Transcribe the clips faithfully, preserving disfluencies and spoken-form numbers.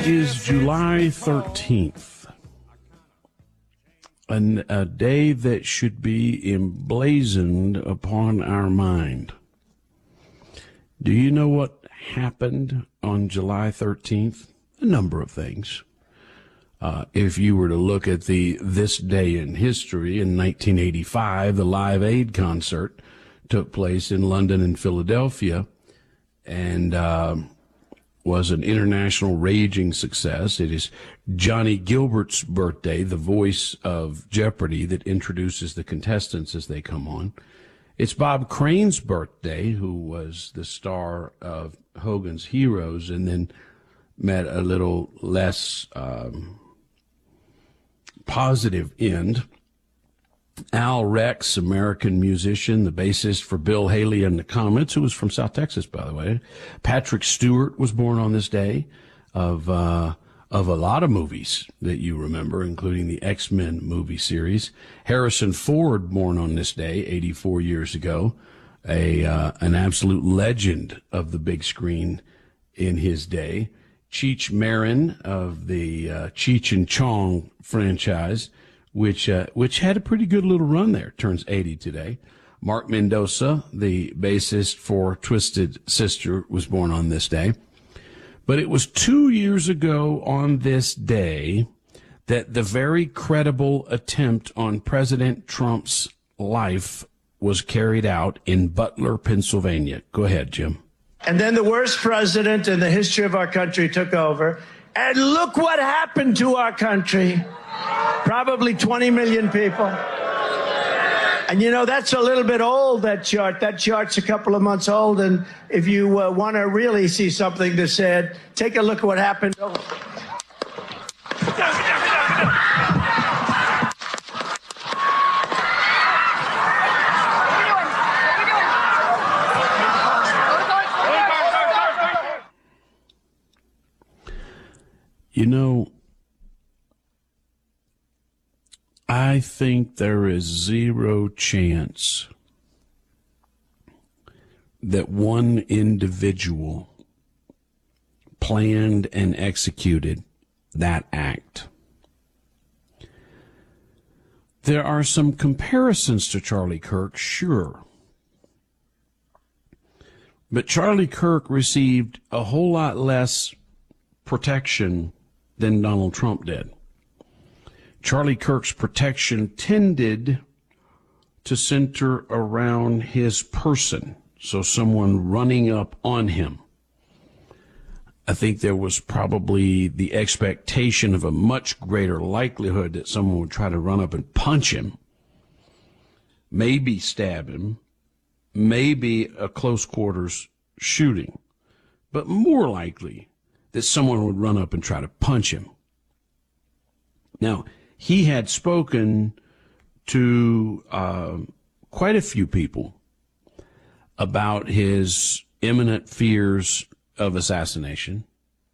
is July thirteenth, an, a day that should be emblazoned upon our mind. Do you know what happened on July thirteenth? A number of things. Uh, if you were to look at the This Day in History, in nineteen eighty-five, the Live Aid concert took place in London and Philadelphia, and uh, was an international raging success. It is Johnny Gilbert's birthday, the voice of Jeopardy that introduces the contestants as they come on. It's Bob Crane's birthday, who was the star of Hogan's Heroes and then met a little less um, positive end. Al Rex, American musician, the bassist for Bill Haley and the Comets, who was from South Texas, by the way. Patrick Stewart was born on this day of uh, of a lot of movies that you remember, including the X-Men movie series. Harrison Ford, born on this day, eighty-four years ago, a uh, an absolute legend of the big screen in his day. Cheech Marin of the uh, Cheech and Chong franchise, which uh, which had a pretty good little run there, turns eighty today. Mark Mendoza, the bassist for Twisted Sister, was born on this day. But it was two years ago on this day that the very credible attempt on President Trump's life was carried out in Butler, Pennsylvania. Go ahead, Jim. And then the worst president in the history of our country took over. And look what happened to our country. Probably twenty million people. And, you know, that's a little bit old, that chart. That chart's a couple of months old. And if you uh, want to really see something that's said, take a look at what happened. Oh. You know, I think there is zero chance that one individual planned and executed that act. There are some comparisons to Charlie Kirk, sure. But Charlie Kirk received a whole lot less protection than Donald Trump did. Charlie Kirk's protection tended to center around his person, so someone running up on him. I think there was probably the expectation of a much greater likelihood that someone would try to run up and punch him, maybe stab him, maybe a close quarters shooting, but more likely that someone would run up and try to punch him. Now, he had spoken to uh, quite a few people about his imminent fears of assassination.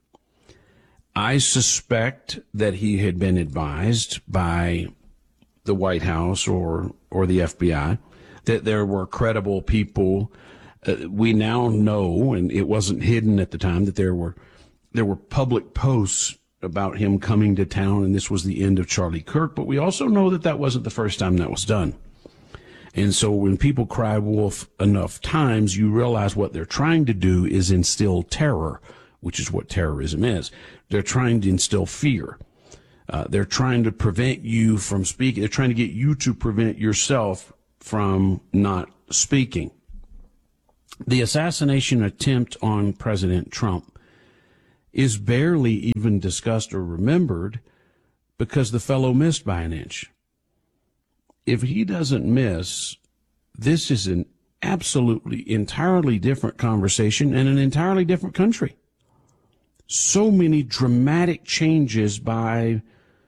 I suspect that he had been advised by the White House or, or the F B I that there were credible people. Uh, we now know, and it wasn't hidden at the time, that there were there were public posts about him coming to town, and this was the end of Charlie Kirk. But we also know that that wasn't the first time that was done. And so when people cry wolf enough times, you realize what they're trying to do is instill terror, which is what terrorism is. They're trying to instill fear. Uh, they're trying to prevent you from speaking. They're trying to get you to prevent yourself from not speaking. The assassination attempt on President Trump is barely even discussed or remembered because the fellow missed by an inch. If he doesn't miss, this is an absolutely entirely different conversation and an entirely different country. So many dramatic changes by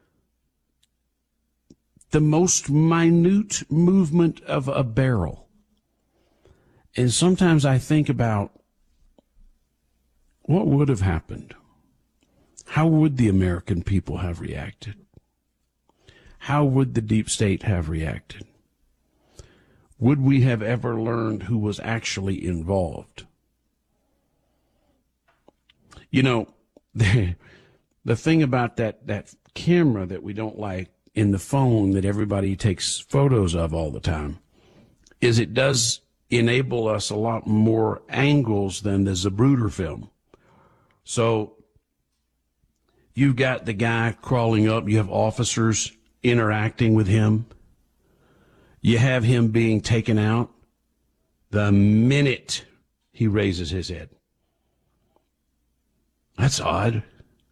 the most minute movement of a barrel. And sometimes I think about what would have happened. How would the American people have reacted? How would the deep state have reacted? Would we have ever learned who was actually involved? You know, the thing about that, that camera that we don't like in the phone that everybody takes photos of all the time is it does enable us a lot more angles than the Zapruder film. So you've got the guy crawling up, you have officers interacting with him, you have him being taken out the minute he raises his head. That's odd.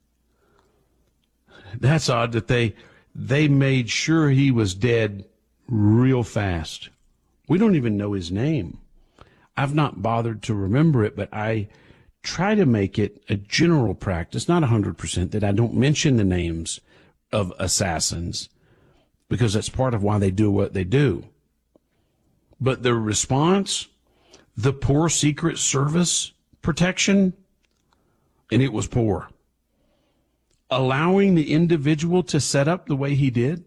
That's odd that they they made sure he was dead real fast. We don't even know his name. I've not bothered to remember it, but I try to make it a general practice, not one hundred percent, that I don't mention the names of assassins because that's part of why they do what they do. But the response, the poor Secret Service protection, and it was poor. Allowing the individual to set up the way he did,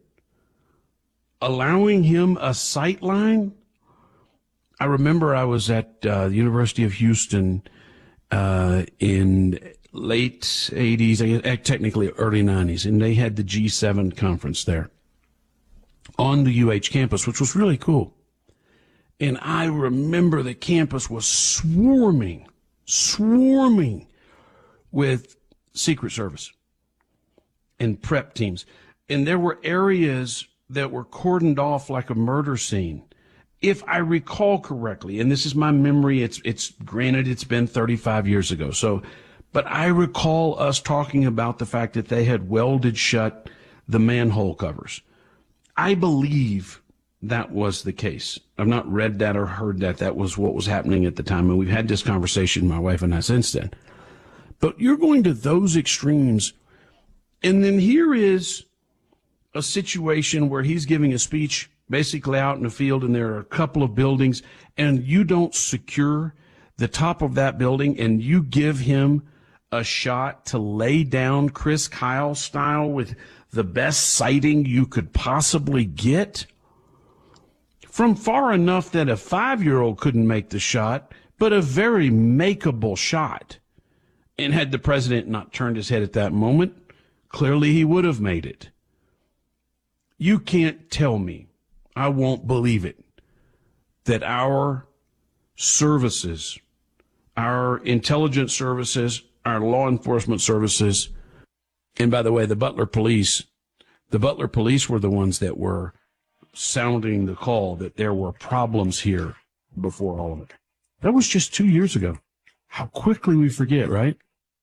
allowing him a sight line. I remember I was at uh, the University of Houston uh, in late eighties, technically early nineties, and they had the G seven conference there on the U H campus, which was really cool. And I remember the campus was swarming, swarming with Secret Service and prep teams. And there were areas that were cordoned off like a murder scene. If I recall correctly, and this is my memory, it's, it's granted it's been thirty-five years ago. So, but I recall us talking about the fact that they had welded shut the manhole covers. I believe that was the case. I've not read that or heard that. That was what was happening at the time. And we've had this conversation, my wife and I, since then. But you're going to those extremes. And then here is a situation where he's giving a speech basically out in the field, and there are a couple of buildings, and you don't secure the top of that building, and you give him a shot to lay down Chris Kyle style with the best sighting you could possibly get from far enough that a five-year-old couldn't make the shot, but a very makeable shot. And had the president not turned his head at that moment, clearly he would have made it. You can't tell me, I won't believe it, that our services, our intelligence services, our law enforcement services, and by the way, the Butler police, the Butler police were the ones that were sounding the call that there were problems here before all of it. That was just two years ago. How quickly we forget, right?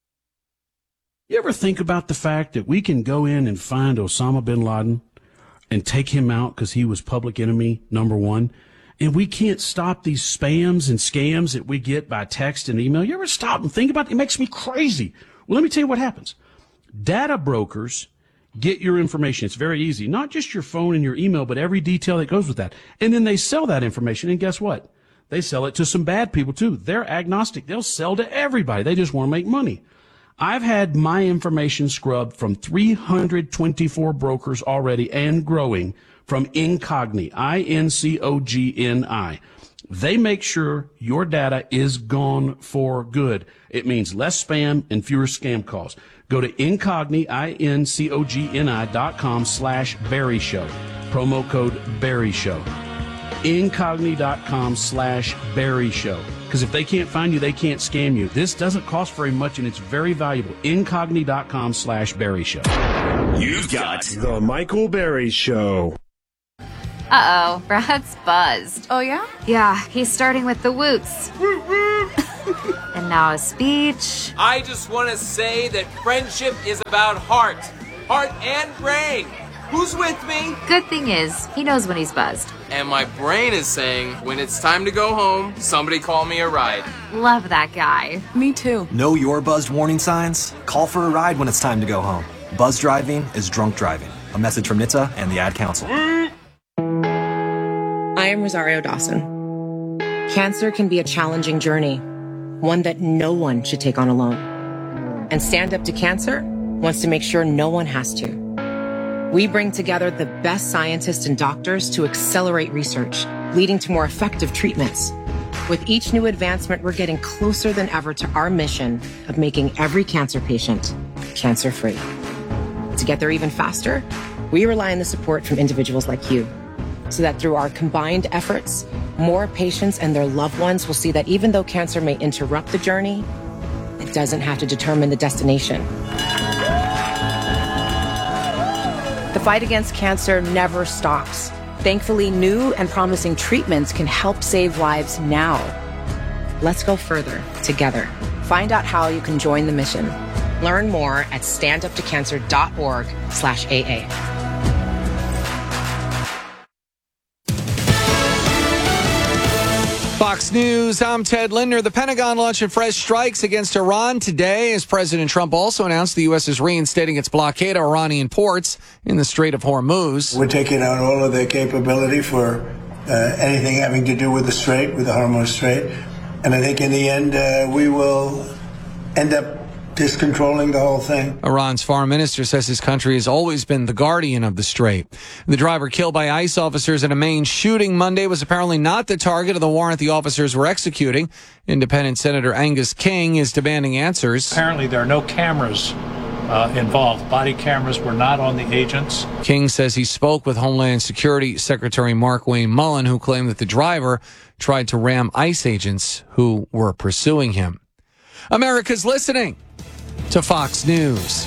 You ever think about the fact that we can go in and find Osama bin Laden and take him out because he was public enemy number one, and we can't stop these spams and scams that we get by text and email? You ever stop and think about it? It makes me crazy. Well, let me tell you what happens. Data brokers get your information. It's very easy. Not just your phone and your email, but every detail that goes with that. And then they sell that information, and guess what? They sell it to some bad people, too. They're agnostic. They'll sell to everybody. They just want to make money. I've had my information scrubbed from three hundred twenty-four brokers already and growing from Incogni, I N C O G N I. They make sure your data is gone for good. It means less spam and fewer scam calls. Go to Incogni, I N C O G N I dot com slash Barry Show. Promo code Barry Show. Incogni.com slash Barry Show. Because if they can't find you, they can't scam you. This doesn't cost very much, and it's very valuable. Incogni.com slash Barry Show. You've got The Michael Barry Show. Uh-oh, Brad's buzzed. Oh, yeah? Yeah, he's starting with the woots. And now a speech. I just want to say that friendship is about heart. Heart and brain. Who's with me? Good thing is, he knows when he's buzzed. And my brain is saying, when it's time to go home, somebody call me a ride. Love that guy. Me too. Know your buzzed warning signs? Call for a ride when it's time to go home. Buzz driving is drunk driving. A message from N H T S A and the Ad Council. I am Rosario Dawson. Cancer can be a challenging journey, one that no one should take on alone. And Stand Up to Cancer wants to make sure no one has to. We bring together the best scientists and doctors to accelerate research, leading to more effective treatments. With each new advancement, we're getting closer than ever to our mission of making every cancer patient cancer-free. To get there even faster, we rely on the support from individuals like you, so that through our combined efforts, more patients and their loved ones will see that even though cancer may interrupt the journey, it doesn't have to determine the destination. The fight against cancer never stops. Thankfully, new and promising treatments can help save lives now. Let's go further together. Find out how you can join the mission. Learn more at standuptocancer.org slash AA. Fox News, I'm Ted Linder. The Pentagon launching fresh strikes against Iran today as President Trump also announced the U S is reinstating its blockade of Iranian ports in the Strait of Hormuz. We're taking out all of their capability for uh, anything having to do with the Strait, with the Hormuz Strait. And I think in the end, uh, we will end up discontrolling the whole thing. Iran's foreign minister says his country has always been the guardian of the strait. The driver killed by ICE officers in a Maine shooting Monday was apparently not the target of the warrant the officers were executing. Independent Senator Angus King is demanding answers. Apparently there are no cameras uh, involved. Body cameras were not on the agents. King says he spoke with Homeland Security Secretary Mark Wayne Mullen, who claimed that the driver tried to ram ICE agents who were pursuing him. America's listening to Fox News.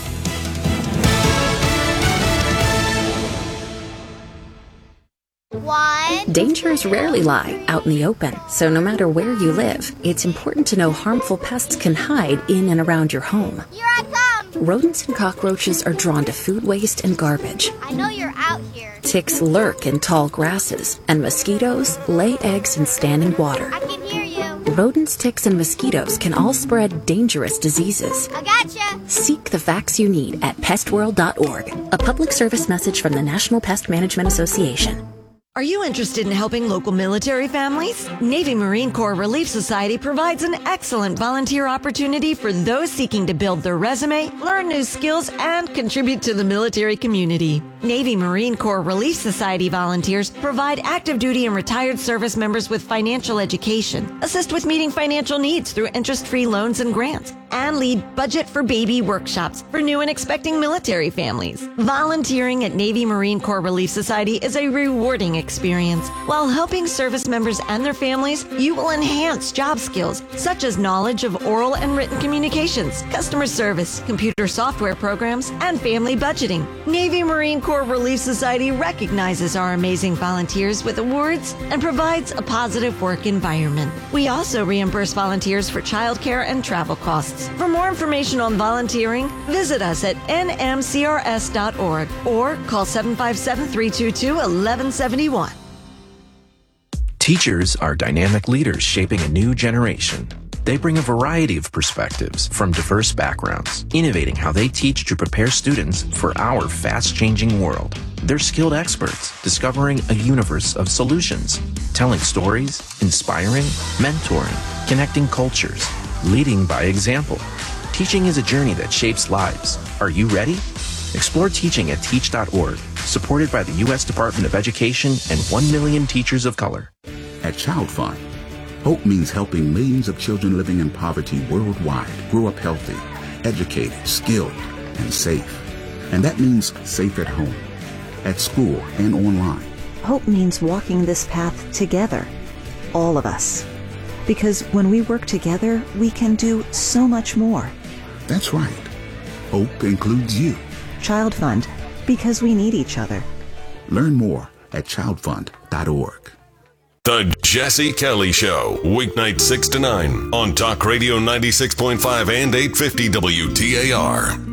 One. Dangers rarely lie out in the open, so no matter where you live, it's important to know harmful pests can hide in and around your home. Here I come! Rodents and cockroaches are drawn to food waste and garbage. I know you're out here. Ticks lurk in tall grasses, and mosquitoes lay eggs in standing water. I can hear you. Rodents, ticks, and mosquitoes can all spread dangerous diseases. I gotcha. Seek the facts you need at pest world dot org. A public service message from the National Pest Management Association. Are you interested in helping local military families? Navy Marine Corps Relief Society provides an excellent volunteer opportunity for those seeking to build their resume, learn new skills, and contribute to the military community. Navy Marine Corps Relief Society volunteers provide active duty and retired service members with financial education, assist with meeting financial needs through interest-free loans and grants, and lead Budget for Baby workshops for new and expecting military families. Volunteering at Navy Marine Corps Relief Society is a rewarding experience. While helping service members and their families, you will enhance job skills such as knowledge of oral and written communications, customer service, computer software programs, and family budgeting. Navy Marine Corps Relief Society recognizes our amazing volunteers with awards and provides a positive work environment. We also reimburse volunteers for childcare and travel costs. For more information on volunteering, visit us at N M C R S dot org or call seven five seven, three two two, one one seven one. Teachers are dynamic leaders shaping a new generation. They bring a variety of perspectives from diverse backgrounds, innovating how they teach to prepare students for our fast-changing world. They're skilled experts, discovering a universe of solutions, telling stories, inspiring, mentoring, connecting cultures, leading by example. Teaching is a journey that shapes lives. Are you ready? Explore teaching at teach dot org, supported by the U S Department of Education and one million teachers of color. At Child Fund, hope means helping millions of children living in poverty worldwide grow up healthy, educated, skilled, and safe. And that means safe at home, at school, and online. Hope means walking this path together, all of us. Because when we work together, we can do so much more. That's right. Hope includes you. Child Fund, because we need each other. Learn more at child fund dot org. The Jesse Kelly Show, weeknight six to nine on Talk Radio ninety-six point five and eight fifty W T A R.